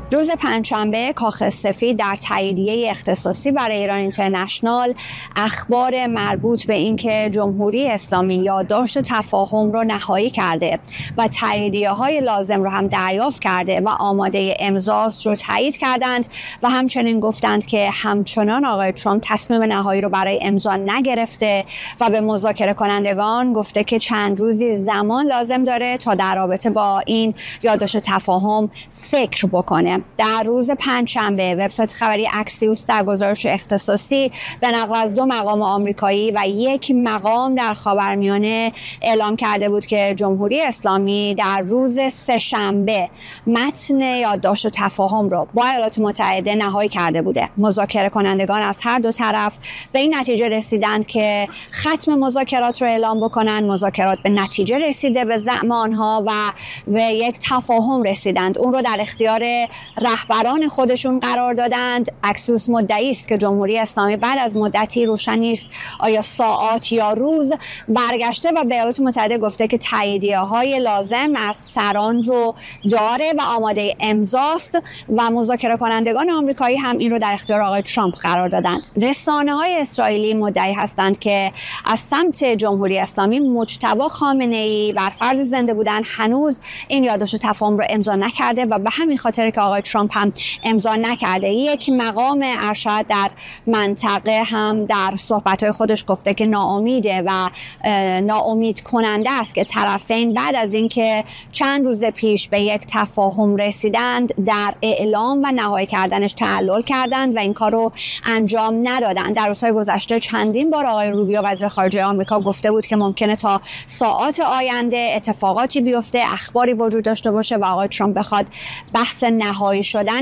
روز پنجشنبه کاخ سفید در تاییدیه اختصاصی برای ایران اینترنشنال اخبار مربوط به اینکه جمهوری اسلامی یادداشت تفاهم رو نهایی کرده و تاییدیه‌های لازم رو هم دریافت کرده و آماده امضاست رو تایید کردند و همچنین گفتند که همچنان آقای ترامپ تصمیم نهایی رو برای امضا نگرفته و به مذاکره کنندگان گفته که چند روزی زمان لازم داره تا در رابطه با این یادداشت تفاهم فکر بکنه. در روز پنجشنبه وبسایت خبری اکسیوس در گزارش اختصاصی به نقل از 2 مقام آمریکایی و 1 مقام در خاورمیانه اعلام کرده بود که جمهوری اسلامی در روز سه‌شنبه متن یادداشت تفاهم رو با ایالات متحده نهایی کرده بوده. مذاکره کنندگان از هر دو طرف به این نتیجه رسیدند که ختم مذاکرات رو اعلام بکنن. مذاکرات به نتیجه رسیده به زعم آنها و به یک تفاهم رسیدند. اون رو در اختیار رهبران خودشون قرار دادند. اکسیوس مدعی است که جمهوری اسلامی بعد از مدتی روشن نیست آیا ساعات یا روز برگشته و به ایالات متحده گفته که تاییدیه‌های لازم از سران رو داره و آماده امضاست و مذاکره کنندگان آمریکایی هم این رو در اختیار آقای ترامپ قرار دادند. رسانه‌های اسرائیلی مدعی هستند که از سمت جمهوری اسلامی مجتبی خامنه‌ای بر فرض زنده بودن هنوز این یادداشت تفاهم رو امضا نکرده و به همین خاطر که آقای ترامپ هم امضا نکرده. 1 مقام ارشد در منطقه هم در صحبت‌های خودش گفته که ناامیده و ناامید کننده است که طرفین بعد از اینکه چند روز پیش به یک تفاهم رسیدند در اعلام و نهایی کردنش تعلل کردند و این کار رو انجام ندادند. در روزهای گذشته چندین بار آقای روبیو وزیر خارجه آمریکا گفته بود که ممکنه تا ساعات آینده اتفاقاتی بیفته، اخباری وجود داشته باشه و آقای ترامپ بخواد بحث نهایی شدن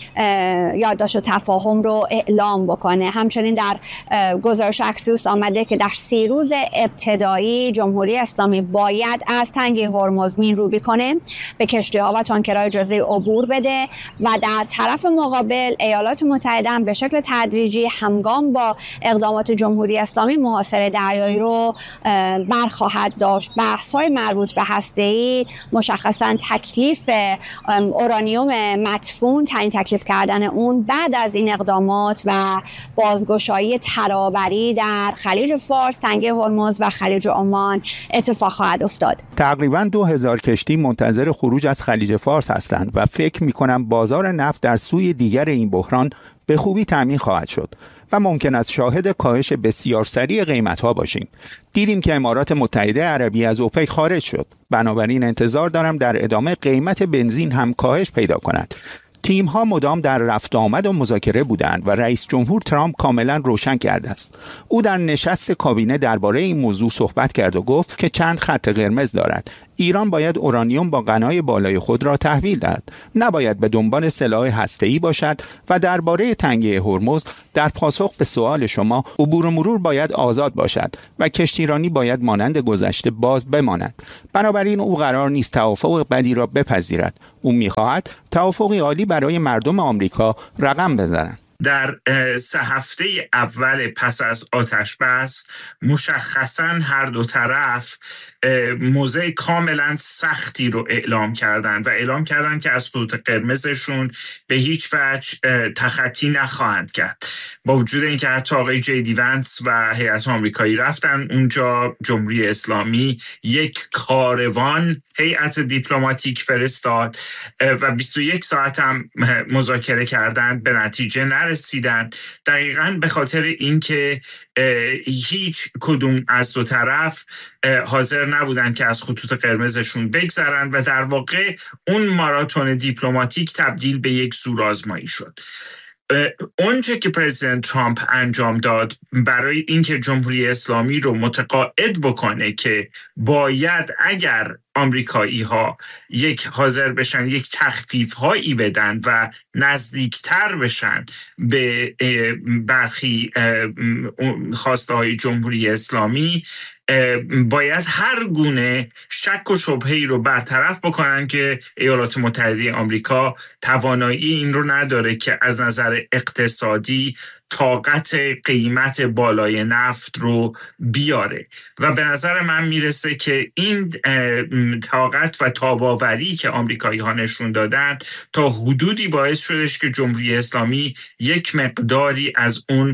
یادداشت تفاهم رو اعلام بکنه. همچنین در گزارش اکسیوس آمده که در 30 روز ابتدایی جمهوری اسلامی باید از تنگه هرمز مین‌روبی کنه، به کشتی‌ها و تانکرها اجازه عبور بده و در طرف مقابل ایالات متحده هم به شکل تدریجی همگام با اقدامات جمهوری اسلامی محاصره دریایی رو برخواهد داشت. بحث‌های مربوط به هسته‌ای، مشخصاً تکلیف اورانیوم مدفون، تعیین تکلیف کردن اون بعد از این اقدامات و بازگشایی ترابری در خلیج فارس، تنگه هرمز و خلیج عمان اتفاق خواهد افتاد. تقریباً 2000 کشتی منتظر خروج از خلیج فارس هستند و فکر می‌کنم بازار نفت در سوی دیگر این بحران به خوبی تامین خواهد شد و ممکن است شاهد کاهش بسیار سریع قیمت‌ها باشیم. دیدیم که امارات متحده عربی از اوپک خارج شد. بنابراین انتظار دارم در ادامه قیمت بنزین هم کاهش پیدا کند. تیم‌ها مدام در رفت آمد و مذاکره بودند و رئیس جمهور ترامپ کاملا روشن کرده است. او در نشست کابینه درباره این موضوع صحبت کرد و گفت که چند خط قرمز دارد. ایران باید اورانیوم با غنای بالای خود را تحویل دهد، نباید به دنبال سلاح هسته‌ای باشد و درباره تنگه هرمز در پاسخ به سوال شما، عبور و مرور باید آزاد باشد و کشتیرانی باید مانند گذشته باز بماند. بنابراین او قرار نیست توافق بدی را بپذیرد. او می‌خواهد توافقی عالی برای مردم آمریکا رقم بزنند. در 3 هفته اول پس از آتش‌بس مشخصاً هر دو طرف موضع کاملا سختی رو اعلام کردن و اعلام کردن که از خطوط قرمزشون به هیچ وجه تخطی نخواهند کرد. با وجود اینکه حتی آقای جی ونس و هیئت آمریکایی رفتن اونجا، جمهوری اسلامی یک کاروان هیئت دیپلماتیک فرستاد و 21 ساعت هم مذاکره کردن، به نتیجه نرسیدن. دقیقاً به خاطر اینکه هیچ کدوم از دو طرف حاضر نبودن که از خطوط قرمزشون بگذرن و در واقع اون ماراتون دیپلماتیک تبدیل به یک زورآزمایی شد. اونچه که پرزیدنت ترامپ انجام داد برای اینکه جمهوری اسلامی رو متقاعد بکنه که باید اگر آمریکایی ها حاضر بشن یک تخفیف هایی بدن و نزدیکتر بشن به برخی خواسته های جمهوری اسلامی، باید هر گونه شک و شبهه‌ای رو برطرف بکنن که ایالات متحده آمریکا توانایی این رو نداره که از نظر اقتصادی طاقت قیمت بالای نفت رو بیاره و به نظر من میرسه که این طاقت و تاباوری که آمریکایی‌ها نشون دادن تا حدودی باعث شدش که جمهوری اسلامی یک مقداری از اون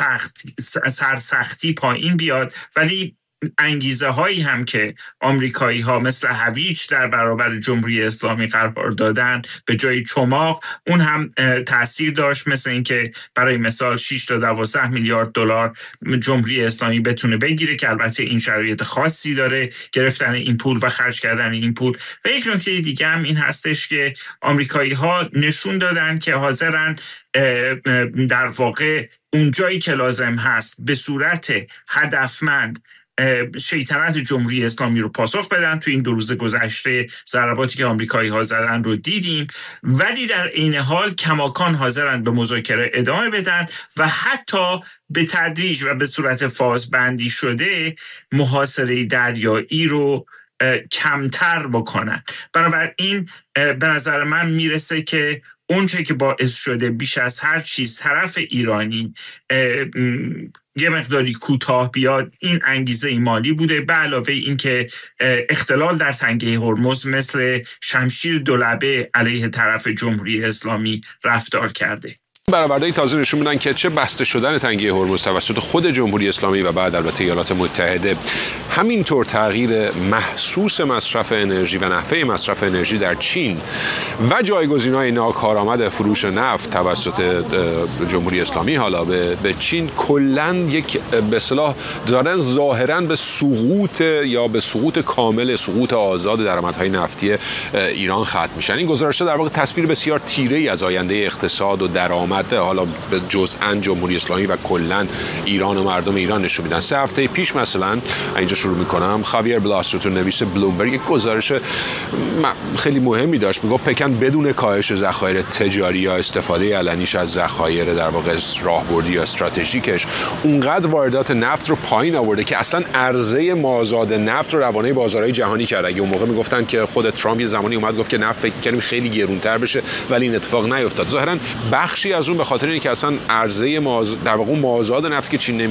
سرسختی پایین بیاد، ولی انگیزه هایی هم که آمریکایی ها مثل هویج در برابر جمهوری اسلامی قرار دادن به جای چماق، اون هم تأثیر داشت. مثل اینکه برای مثال 6 تا 12 میلیارد دلار جمهوری اسلامی بتونه بگیره که البته این شرایط خاصی داره گرفتن این پول و خرج کردن این پول. و یک نکته دیگه هم این هستش که آمریکایی ها نشون دادن که حاضرن در واقع اون جایی که لازم هست به صورت هدفمند شیطنت جمهوری اسلامی رو پاسخ بدن. تو این 2 روز گذشته ضرباتی که آمریکایی ها زدن رو دیدیم، ولی در عین حال کماکان حاضرن به مذاکره ادامه بدن و حتی به تدریج و به صورت فازبندی شده محاصره دریایی رو کمتر بکنن. بنابراین به نظر من میرسه که اونچه که باعث شده بیش از هر چیز طرف ایرانی یه مقداری کوتاه بیاد این انگیزه مالی بوده، به علاوه این که اختلال در تنگه هرمز مثل شمشیر دولبه علیه طرف جمهوری اسلامی رفتار کرده. برآوردهای تازه نشون میدن که چه بسته شدن تنگه هرمز توسط خود جمهوری اسلامی و بعد البته ایالات متحده، همینطور تغییر محسوس مصرف انرژی و نحوه مصرف انرژی در چین و جایگزین‌های ناکارآمد فروش نفت توسط جمهوری اسلامی حالا به چین کلاً یک به اصطلاح دارن ظاهراً به سقوط یا به سقوط کامل، سقوط آزاد درآمدهای نفتی ایران ختم میشن. این گزارش در واقع تصویر بسیار تیره‌ای از آینده اقتصاد و درآمد حالا به جزءاً جمهوری اسلامی و کلاً ایران و مردم ایران نشون میدن. 3 هفته پیش مثلا اینجا شروع میکنم، خاویر بلاسترتون نویس بلومبرگ یک گزارش خیلی مهمی داشت، میگفت پکن بدون کاهش ذخایر تجاری یا استفاده علنیش از ذخایر در واقع راهبردی یا استراتژیکش اونقدر واردات نفت رو پایین آورده که اصلا عرضه مازاد نفت رو روانه بازارهای جهانی کرد. اگه اون موقع میگفتن که خود ترامپ یه زمانی اومد گفت که نفت فکر کنیم خیلی گرونتر بشه، ولی این اتفاق نیفتاد. ظاهرا بخشی از اون به خاطر اینکه اصلا عرضه در واقع مازاد نفت که چین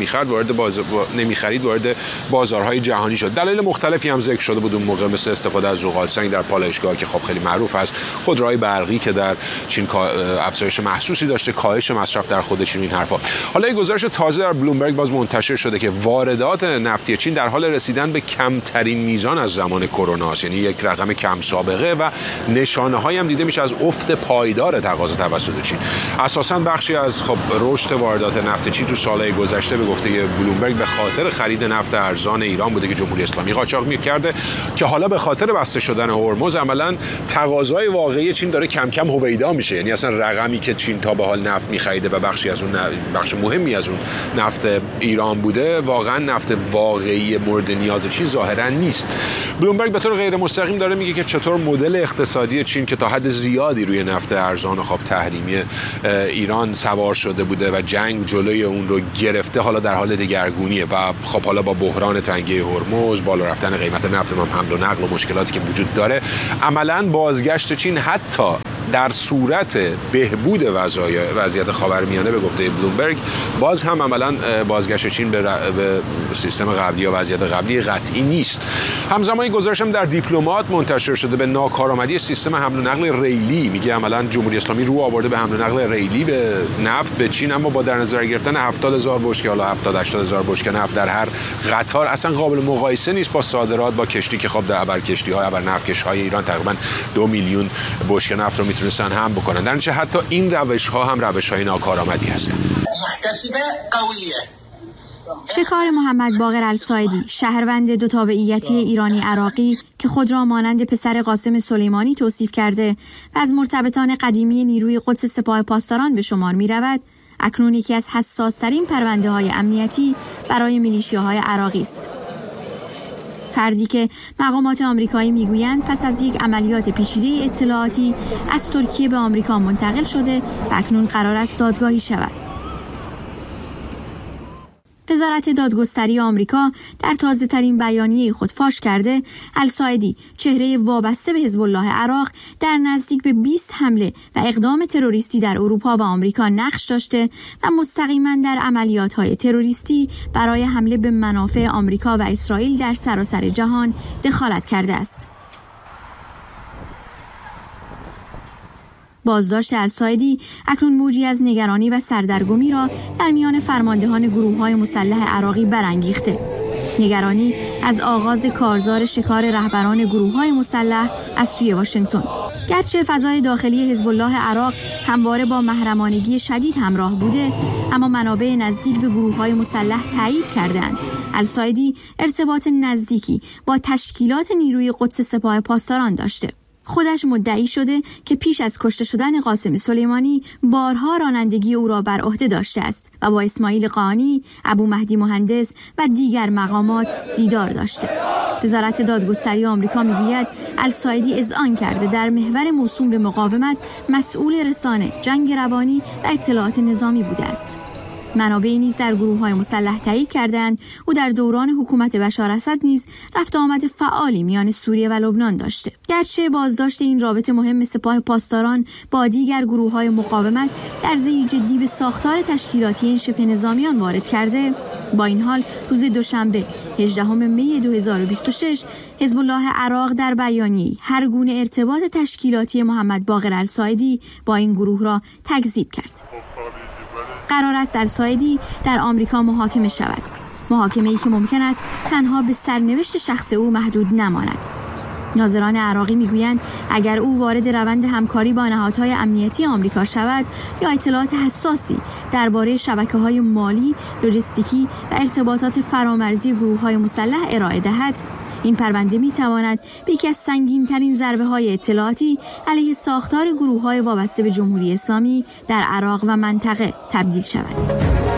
نمیخرید وارد بازارهای جهانی شد. دلایل مختلفی هم ذکر شده بود اون موقع، مثل استفاده از زغال سنگ در پالایشگاه که خب خیلی معروف است، خودروهای برقی که در چین افزایش محسوسی داشته، کاهش مصرف در خود چین، این حرفا. حالا یک گزارش تازه در بلومبرگ باز منتشر شده که واردات نفتی چین در حال رسیدن به کمترین میزان از زمان کرونا است، یعنی یک رقم کم سابقه و نشانه‌هایی هم دیده میشه از افت پایدار تقاضا توسط چین. اساساً بخشی از خب رشد واردات نفت چین تو سالهای گذشته به گفته بلومبرگ به خاطر خرید نفت ارزان ایران بوده که جمهوری اسلامی قاچاق می‌کرده، که حالا به خاطر بسته شدن هرمز عملاً تقاضای واقعی چین داره کم کم هویدا میشه. یعنی اصلا رقمی که چین تا به حال نفت می‌خریده و بخش مهمی از اون نفت ایران بوده، واقعاً نفت واقعی مورد نیاز چین ظاهراً نیست. بلومبرگ به طور غیر مستقیم داره میگه که چطور مدل اقتصادی چین که تا حد زیادی روی نفت ارزان و خب تحریمی ایران سوار شده بوده و جنگ جلوی اون رو گرفته، حالا در حال دگرگونیه و خب حالا با بحران تنگه هرمز، بالا رفتن قیمت نفت، حمل و نقل و مشکلاتی که وجود داره، عملاً بازگشت چین حتی در صورت بهبود وضعیت خاورمیانه به گفته بلومبرگ باز هم عملاً بازگشت چین به سیستم قبلی یا وضعیت قبلی قطعی نیست. همزمان گزارش هم در دیپلمات منتشر شده به ناکارآمدی سیستم حمل و نقل ریلی. میگه عملاً جمهوری اسلامی رو آورده به حمل و نقل ریلی به نفت به چین، اما با در نظر گرفتن 70,000 بشکه، حالا 70-80,000 بشکه نفت در هر قطار، اصلا قابل مقایسه نیست با صادرات با کشتی که خب در ابر نفتکش‌های ایران تقریبا 2 میلیون بشکه نفت رو میتونستن هم بکنن. در نتیجه حتی این روش‌ها هم روش‌های ناکارآمدی هستند. شکار محمد باقر السایدی، شهروند 2 تابعیتی ایرانی عراقی که خود را مانند پسر قاسم سلیمانی توصیف کرده و از مرتبطان قدیمی نیروی قدس سپاه پاسداران به شمار می رود، اکنون یکی از حساس‌ترین پرونده‌های امنیتی برای میلیشیاهای عراقی است. فردی که مقامات آمریکایی میگویند پس از یک عملیات پیچیده اطلاعاتی از ترکیه به آمریکا منتقل شده و اکنون قرار است دادگاهی شود. وزارت دادگستری آمریکا در تازه‌ترین بیانیه خود فاش کرده السایدی چهره وابسته به حزب الله عراق در نزدیک به 20 حمله و اقدام تروریستی در اروپا و آمریکا نقش داشته و مستقیما در عملیات‌های تروریستی برای حمله به منافع آمریکا و اسرائیل در سراسر جهان دخالت کرده است. بازداشت السایدی اکنون موجی از نگرانی و سردرگمی را در میان فرماندهان گروه‌های مسلح عراقی برانگیخته. نگرانی از آغاز کارزار شکار رهبران گروه‌های مسلح از سوی واشنگتن. گرچه فضای داخلی حزب الله عراق همواره با محرمانگی شدید همراه بوده، اما منابع نزدیک به گروه‌های مسلح تایید کردند السایدی ارتباط نزدیکی با تشکیلات نیروی قدس سپاه پاسداران داشته. خودش مدعی شده که پیش از کشته شدن قاسم سلیمانی بارها رانندگی او را بر عهده داشته است و با اسماعیل قانی، ابو مهدی مهندس و دیگر مقامات دیدار داشته. وزارت دادگستری آمریکا میگوید السایدی اذعان کرده در محور موسوم به مقاومت مسئول رسانه، جنگ روانی و اطلاعات نظامی بوده است. منابعی نیز در گروه‌های مسلح تایید کردند او در دوران حکومت بشار اسد نیز رفت آمد فعالی میان سوریه و لبنان داشته. گرچه بازداشت این رابطه مهم سپاه پاسداران با دیگر گروه‌های مقاومت لرزه‌ای جدی به ساختار تشکیلاتی این شبه نظامیان وارد کرده، با این حال روز دوشنبه 18 می 2026 حزب الله عراق در بیانیه‌ای هر گونه ارتباط تشکیلاتی محمد باقر السایدی با این گروه را تکذیب کرد. قرار است السایدی در آمریکا محاکمه شود. محاکمه‌ای که ممکن است تنها به سرنوشت شخص او محدود نماند. ناظران عراقی میگویند اگر او وارد روند همکاری با نهادهای امنیتی آمریکا شود یا اطلاعات حساسی درباره شبکه‌های مالی، لوجستیکی و ارتباطات فرامرزی گروه‌های مسلح ارائه دهد، این پرونده می‌تواند به یکی از سنگین‌ترین ضربه‌های اطلاعاتی علیه ساختار گروه‌های وابسته به جمهوری اسلامی در عراق و منطقه تبدیل شود.